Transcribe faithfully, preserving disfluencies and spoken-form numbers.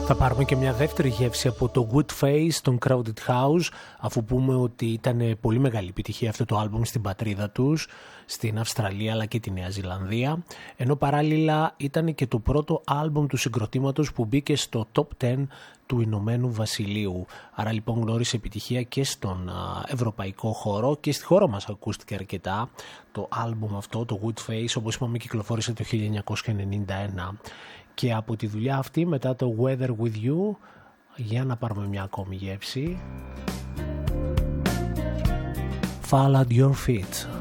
Θα πάρουμε και μια δεύτερη γεύση από το Good Face των Crowded House, αφού πούμε ότι ήταν πολύ μεγάλη επιτυχία αυτό το άλμπουμ στην πατρίδα τους, στην Αυστραλία αλλά και τη Νέα Ζηλανδία, ενώ παράλληλα ήταν και το πρώτο άλμπουμ του συγκροτήματος που μπήκε στο top δέκα του Ηνωμένου Βασιλείου. Άρα λοιπόν γνώρισε επιτυχία και στον ευρωπαϊκό χώρο και στη χώρα μας ακούστηκε αρκετά. Το άλμπουμ αυτό, το Good Face, όπως είπαμε, κυκλοφόρησε το χίλια εννιακόσια ενενήντα ένα. Και από τη δουλειά αυτή, μετά το Weather With You, για να πάρουμε μια ακόμη γεύση, Fall at Your Feet.